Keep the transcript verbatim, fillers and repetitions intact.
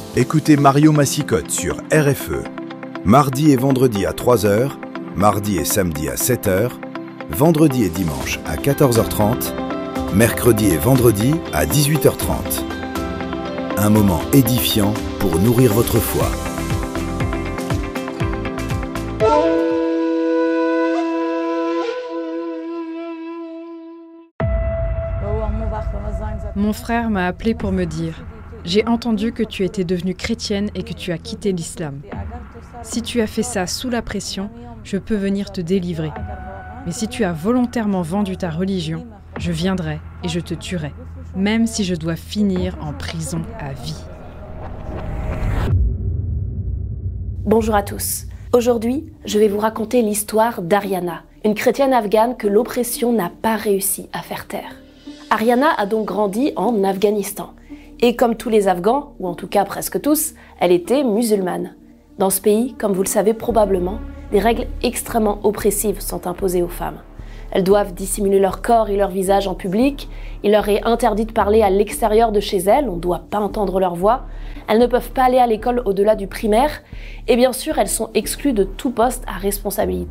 Écoutez Mario Massicotte sur R F E. Mardi et vendredi à trois heures, mardi et samedi à sept heures, vendredi et dimanche à quatorze heures trente, mercredi et vendredi à dix-huit heures trente. Un moment édifiant pour nourrir votre foi. Mon frère m'a appelé pour me dire « J'ai entendu que tu étais devenue chrétienne et que tu as quitté l'islam. Si tu as fait ça sous la pression, je peux venir te délivrer. Mais si tu as volontairement vendu ta religion, je viendrai et je te tuerai, même si je dois finir en prison à vie. » Bonjour à tous. Aujourd'hui, je vais vous raconter l'histoire d'Ariana, une chrétienne afghane que l'oppression n'a pas réussi à faire taire. Ariana a donc grandi en Afghanistan. Et comme tous les Afghans, ou en tout cas presque tous, elle était musulmane. Dans ce pays, comme vous le savez probablement, des règles extrêmement oppressives sont imposées aux femmes. Elles doivent dissimuler leur corps et leur visage en public, il leur est interdit de parler à l'extérieur de chez elles, on ne doit pas entendre leur voix, elles ne peuvent pas aller à l'école au-delà du primaire, et bien sûr elles sont exclues de tout poste à responsabilité.